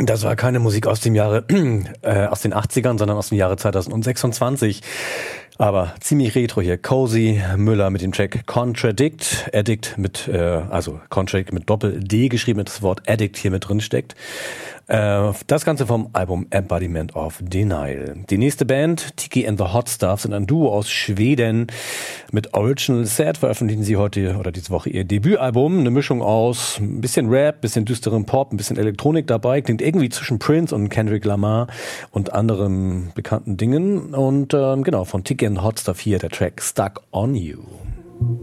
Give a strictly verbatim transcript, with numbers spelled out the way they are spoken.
Das war keine Musik aus dem Jahre, äh, aus den achtzigern, sondern aus dem Jahre zweitausendsechsundzwanzig. Aber ziemlich retro hier. Cozy Müller mit dem Track Contradict. Addict mit, äh, also Contradict mit Doppel-D geschrieben, das Wort Addict hier mit drin steckt. Äh, das Ganze vom Album Embodiment of Denial. Die nächste Band, Tiki and the Hot Stuff, sind ein Duo aus Schweden. Mit Original Sad veröffentlichen sie heute oder diese Woche ihr Debütalbum. Eine Mischung aus ein bisschen Rap, bisschen düsterem Pop, ein bisschen Elektronik dabei. Klingt irgendwie zwischen Prince und Kendrick Lamar und anderen bekannten Dingen. Und ähm, genau, von Tiki and the Hot Stuff hier der Track Stuck on You.